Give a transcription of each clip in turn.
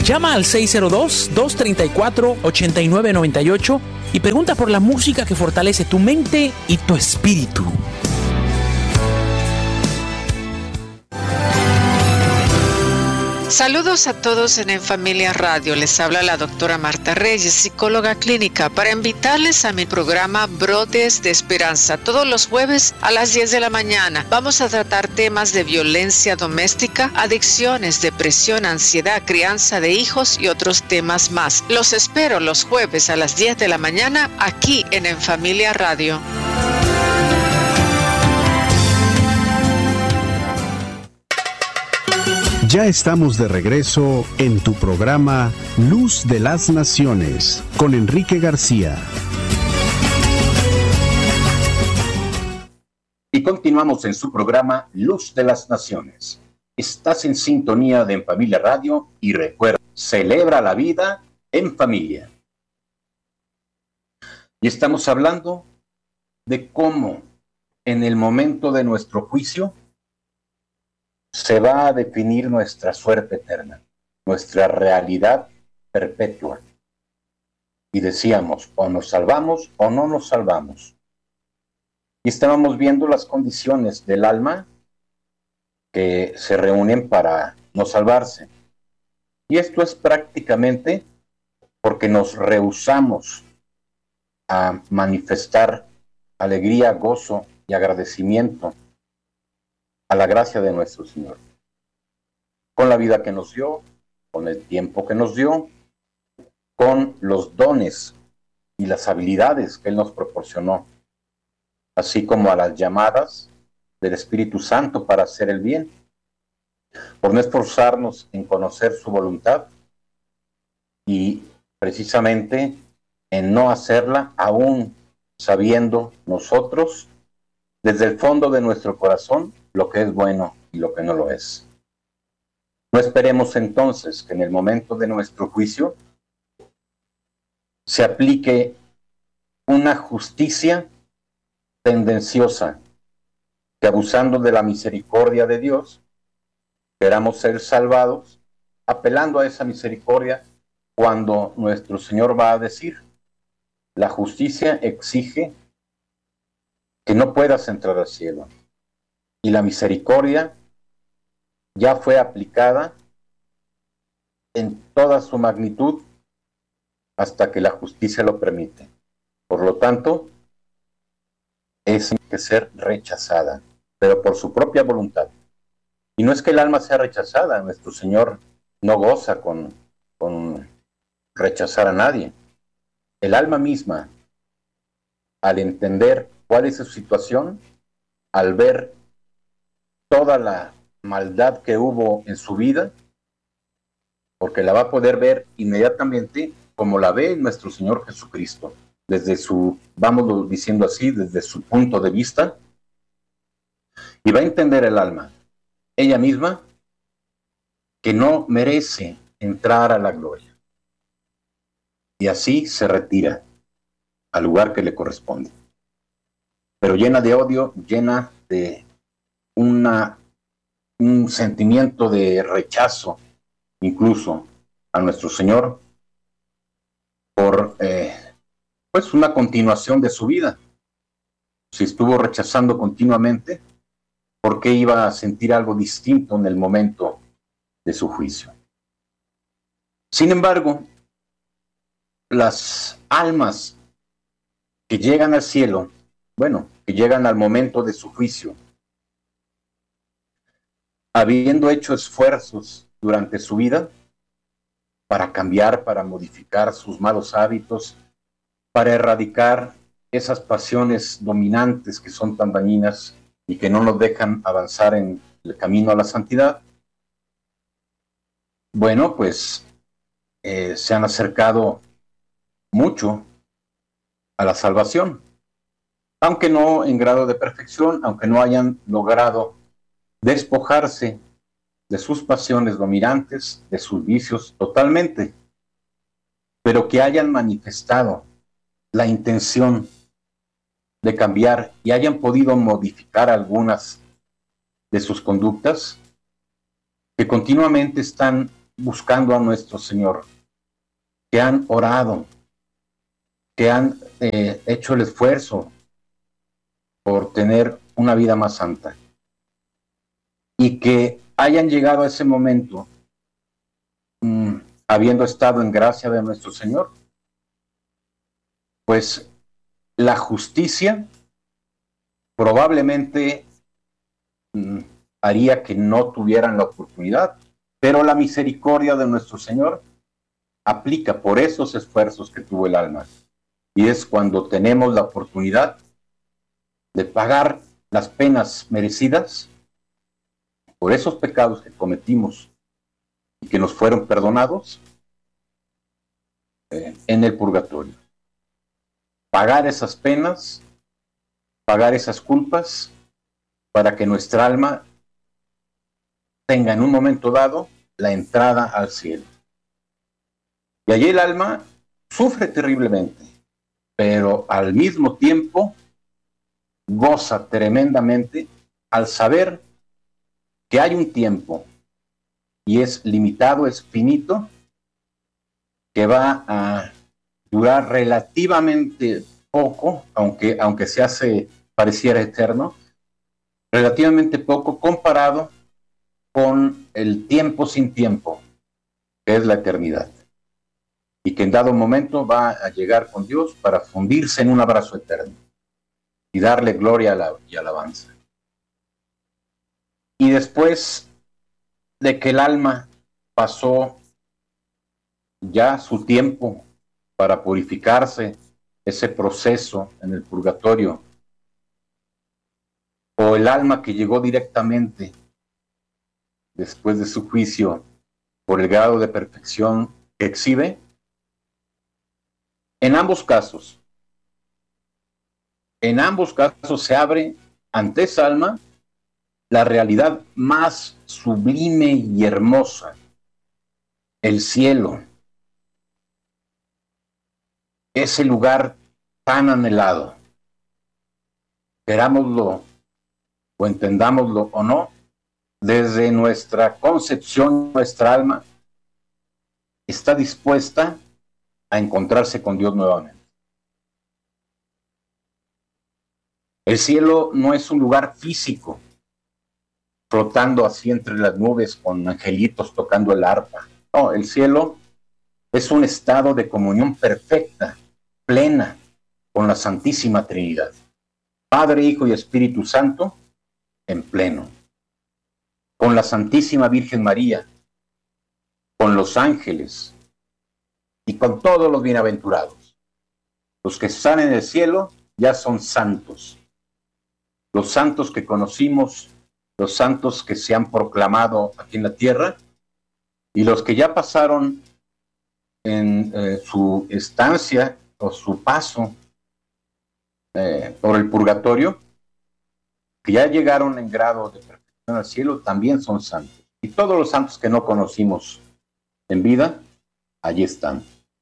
Llama al 602-234-8998 y pregunta por la música que fortalece tu mente y tu espíritu. Saludos a todos en Familia Radio. Les habla la doctora Marta Reyes, psicóloga clínica, para invitarles a mi programa Brotes de Esperanza. Todos los jueves a las 10 de la mañana vamos a tratar temas de violencia doméstica, adicciones, depresión, ansiedad, crianza de hijos y otros temas más. Los espero los jueves a las 10 de la mañana aquí en Familia Radio. Ya estamos de regreso en tu programa Luz de las Naciones con Enrique García. Y continuamos en su programa Luz de las Naciones. Estás en sintonía de En Familia Radio y recuerda, celebra la vida en familia. Y estamos hablando de cómo en el momento de nuestro juicio se va a definir nuestra suerte eterna, nuestra realidad perpetua. Y decíamos, o nos salvamos o no nos salvamos. Y estábamos viendo las condiciones del alma que se reúnen para no salvarse. Y esto es prácticamente porque nos rehusamos a manifestar alegría, gozo y agradecimiento a la gracia de nuestro Señor, con la vida que nos dio, con el tiempo que nos dio, con los dones y las habilidades que Él nos proporcionó, así como a las llamadas del Espíritu Santo para hacer el bien, por no esforzarnos en conocer su voluntad y precisamente en no hacerla aún sabiendo nosotros desde el fondo de nuestro corazón lo que es bueno y lo que no lo es. No esperemos entonces que en el momento de nuestro juicio se aplique una justicia tendenciosa, que abusando de la misericordia de Dios, queramos ser salvados, apelando a esa misericordia cuando nuestro Señor va a decir, la justicia exige que no puedas entrar al cielo. Y la misericordia ya fue aplicada en toda su magnitud hasta que la justicia lo permite. Por lo tanto, es que ser rechazada, pero por su propia voluntad. Y no es que el alma sea rechazada, nuestro Señor no goza con rechazar a nadie. El alma misma, al entender cuál es su situación, al ver toda la maldad que hubo en su vida, porque la va a poder ver inmediatamente como la ve nuestro Señor Jesucristo, desde su, vamos diciendo así, desde su punto de vista, y va a entender el alma, ella misma, que no merece entrar a la gloria. Y así se retira al lugar que le corresponde. Pero llena de odio, llena de un sentimiento de rechazo, incluso a nuestro Señor, por pues una continuación de su vida. Si estuvo rechazando continuamente, ¿por qué iba a sentir algo distinto en el momento de su juicio? Sin embargo, las almas que llegan al cielo, bueno, que llegan al momento de su juicio, habiendo hecho esfuerzos durante su vida para cambiar, para modificar sus malos hábitos, para erradicar esas pasiones dominantes que son tan dañinas y que no nos dejan avanzar en el camino a la santidad, bueno, pues se han acercado mucho a la salvación, aunque no en grado de perfección, aunque no hayan logrado despojarse de sus pasiones dominantes, de sus vicios totalmente, pero que hayan manifestado la intención de cambiar y hayan podido modificar algunas de sus conductas, que continuamente están buscando a nuestro Señor, que han orado, que han hecho el esfuerzo por tener una vida más santa, y que hayan llegado a ese momento habiendo estado en gracia de nuestro Señor, pues la justicia probablemente haría que no tuvieran la oportunidad, pero la misericordia de nuestro Señor aplica por esos esfuerzos que tuvo el alma. Y es cuando tenemos la oportunidad de pagar las penas merecidas por esos pecados que cometimos y que nos fueron perdonados en el purgatorio. Pagar esas penas, pagar esas culpas, para que nuestra alma tenga en un momento dado la entrada al cielo. Y allí el alma sufre terriblemente, pero al mismo tiempo goza tremendamente al saber que hay un tiempo, y es limitado, es finito, que va a durar relativamente poco, aunque pareciera eterno, relativamente poco comparado con el tiempo sin tiempo, que es la eternidad, y que en dado momento va a llegar con Dios para fundirse en un abrazo eterno y darle gloria y alabanza. Y después de que el alma pasó ya su tiempo para purificarse, ese proceso en el purgatorio, o el alma que llegó directamente después de su juicio por el grado de perfección que exhibe, en ambos casos se abre ante esa alma la realidad más sublime y hermosa, el cielo, ese lugar tan anhelado, querámoslo o entendámoslo o no, desde nuestra concepción, nuestra alma está dispuesta a encontrarse con Dios nuevamente. El cielo no es un lugar físico, flotando así entre las nubes con angelitos tocando el arpa. No, el cielo es un estado de comunión perfecta, plena, con la Santísima Trinidad. Padre, Hijo y Espíritu Santo, en pleno. Con la Santísima Virgen María, con los ángeles y con todos los bienaventurados. Los que están en el cielo ya son santos. Los santos que conocimos, los santos que se han proclamado aquí en la tierra, y los que ya pasaron en su estancia o su paso por el purgatorio, que ya llegaron en grado de perfección al cielo, también son santos. Y todos los santos que no conocimos en vida, allí están.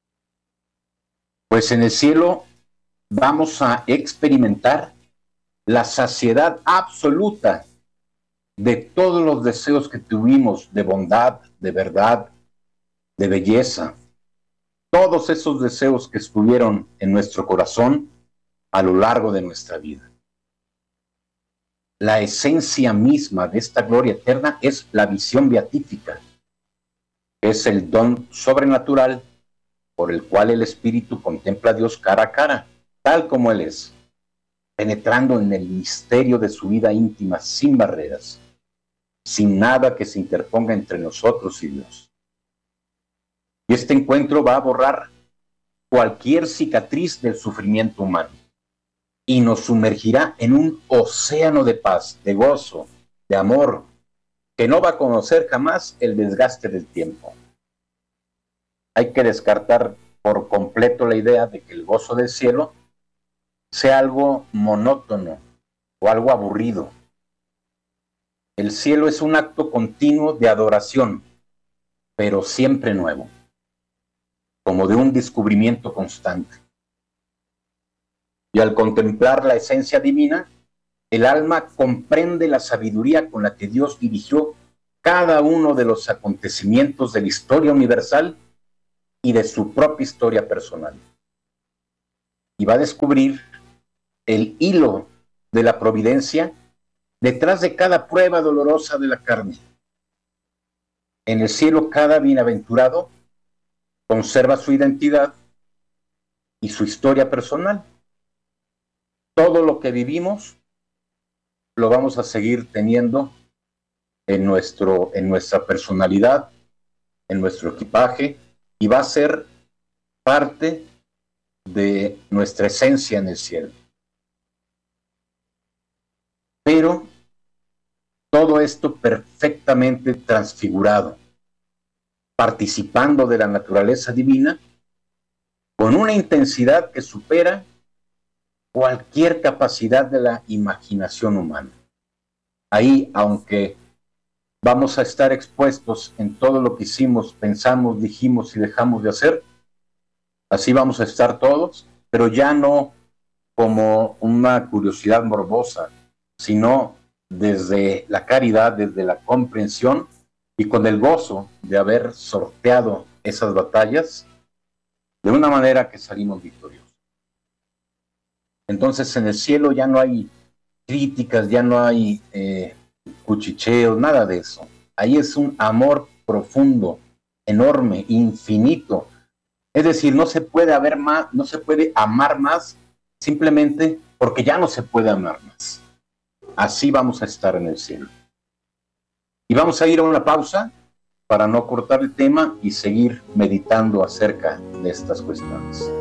Pues en el cielo vamos a experimentar la saciedad absoluta de todos los deseos que tuvimos de bondad, de verdad, de belleza. Todos esos deseos que estuvieron en nuestro corazón a lo largo de nuestra vida. La esencia misma de esta gloria eterna es la visión beatífica. Es el don sobrenatural por el cual el espíritu contempla a Dios cara a cara, tal como Él es, penetrando en el misterio de su vida íntima sin barreras, sin nada que se interponga entre nosotros y Dios. Y este encuentro va a borrar cualquier cicatriz del sufrimiento humano y nos sumergirá en un océano de paz, de gozo, de amor, que no va a conocer jamás el desgaste del tiempo. Hay que descartar por completo la idea de que el gozo del cielo sea algo monótono o algo aburrido. El cielo es un acto continuo de adoración, pero siempre nuevo, como de un descubrimiento constante. Y al contemplar la esencia divina, el alma comprende la sabiduría con la que Dios dirigió cada uno de los acontecimientos de la historia universal y de su propia historia personal. Y va a descubrir el hilo de la providencia detrás de cada prueba dolorosa de la carne. En el cielo, cada bienaventurado conserva su identidad y su historia personal. Todo lo que vivimos lo vamos a seguir teniendo en nuestra personalidad, en nuestro equipaje, y va a ser parte de nuestra esencia en el cielo. Pero todo esto perfectamente transfigurado, participando de la naturaleza divina, con una intensidad que supera cualquier capacidad de la imaginación humana. Ahí, aunque vamos a estar expuestos en todo lo que hicimos, pensamos, dijimos y dejamos de hacer, así vamos a estar todos, pero ya no como una curiosidad morbosa, sino desde la caridad, desde la comprensión y con el gozo de haber sorteado esas batallas de una manera que salimos victoriosos. Entonces en el cielo ya no hay críticas, ya no hay cuchicheos, nada de eso. Ahí es un amor profundo, enorme, infinito. Es decir, no se puede amar más simplemente porque ya no se puede amar más. Así vamos a estar en el cielo. Y vamos a ir a una pausa para no cortar el tema y seguir meditando acerca de estas cuestiones.